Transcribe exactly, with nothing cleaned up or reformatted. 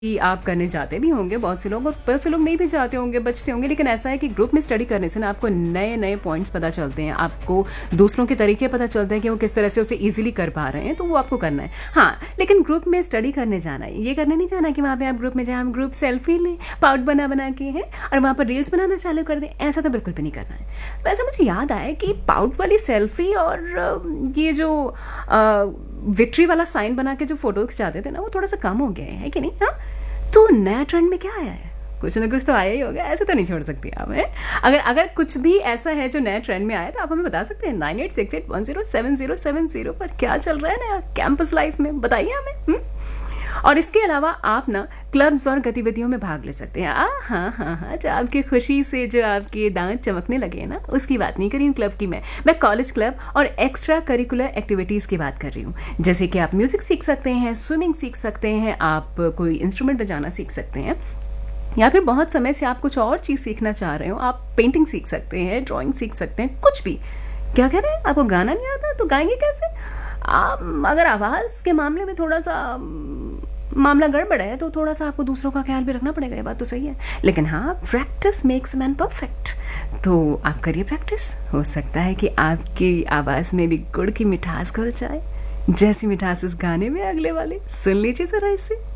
कि आप करने जाते भी होंगे बहुत से लोग और बहुत से लोग नहीं भी जाते होंगे, बचते होंगे, लेकिन ऐसा है कि ग्रुप में स्टडी करने से ना आपको नए नए पॉइंट्स पता चलते हैं, आपको दूसरों के तरीके पता चलते हैं कि वो किस तरह से उसे इजीली कर पा रहे हैं, तो वो आपको करना है। हाँ, लेकिन ग्रुप में स्टडी करने जाना है, ये करने नहीं जाना कि वहाँ पे आप ग्रुप में जाए, हम ग्रुप सेल्फी लें पाउट बना बना के हैं और वहाँ पर रील्स बनाना चालू कर दें, ऐसा तो बिल्कुल भी नहीं करना है। वैसे मुझे याद आया कि पाउट वाली सेल्फी और ये जो विक्ट्री वाला साइन बना के जो फोटो खिंचाते थे ना, वो थोड़ा सा कम हो गया है कि नहीं? हाँ, तो नया ट्रेंड में क्या आया है? कुछ ना कुछ तो आया ही होगा, ऐसे तो नहीं छोड़ सकती आप हैं। अगर अगर कुछ भी ऐसा है जो नया ट्रेंड में आया तो आप हमें बता सकते हैं nine eight six eight one zero seven zero seven zero पर क्या चल रहा है नया कैंपस लाइफ में, बताइए हमें। हुँ? और इसके अलावा आप ना क्लब्स और गतिविधियों में भाग ले सकते हैं। आ हाँ हाँ हाँ जो आपकी खुशी से जो आपके दांत चमकने लगे ना, उसकी बात नहीं कर रही हूँ क्लब की मैं मैं कॉलेज क्लब और एक्स्ट्रा करिकुलर एक्टिविटीज़ की बात कर रही हूँ। जैसे कि आप म्यूज़िक सीख सकते हैं, स्विमिंग सीख सकते हैं, आप कोई इंस्ट्रूमेंट बजाना सीख सकते हैं, या फिर बहुत समय से आप कुछ और चीज़ सीखना चाह रहे हो, आप पेंटिंग सीख सकते हैं, ड्राइंग सीख सकते हैं, कुछ भी। क्या कह रहे हैं? आपको गाना नहीं आता तो गाएंगे कैसे आप? अगर आवाज़ के मामले में थोड़ा सा मामला गड़बड़ है तो थोड़ा सा आपको दूसरों का ख्याल भी रखना पड़ेगा, ये बात तो सही है। लेकिन हाँ, प्रैक्टिस मेक्स मैन परफेक्ट, तो आप करिए प्रैक्टिस। हो सकता है कि आपकी आवाज़ में भी गुड़ की मिठास घुल जाए, जैसी मिठास उस गाने में अगले वाले। सुन लीजिए ज़रा इसे।